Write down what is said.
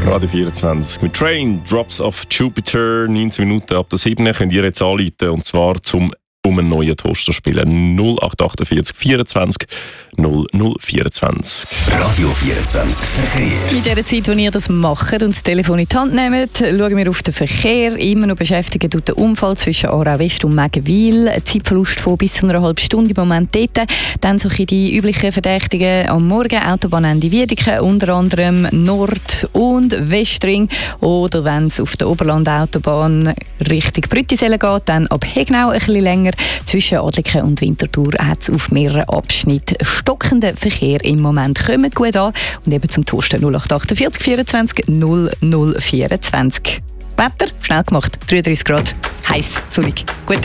Radio 24 mit Train, Drops of Jupiter, 19 Minuten ab der 7. könnt ihr jetzt anrufen, und zwar um einen neuen Toaster spielen. 0848 24 0024. Radio 24 Verkehr. In der Zeit, wo ihr das macht und das Telefon in die Hand nehmt, schauen wir auf den Verkehr. Immer noch beschäftigt durch den Unfall zwischen Aarau West und Mägenwil. Ein Zeitverlust von bis zu einer halben Stunde im Moment dort. Dann so die üblichen Verdächtigen am Morgen. Autobahnende Wiedeke, unter anderem Nord- und Westring. Oder wenn es auf der Oberland-Autobahn Richtung Brüttisellen geht, dann ab Hegnau ein bisschen länger. Zwischen Adliken und Winterthur hat es auf mehreren Abschnitten stockenden Verkehr im Moment. Kommt gut an und eben zum Toaster 0848 24 0024. Wetter, schnell gemacht, 33 Grad, heiß, sonnig. Guten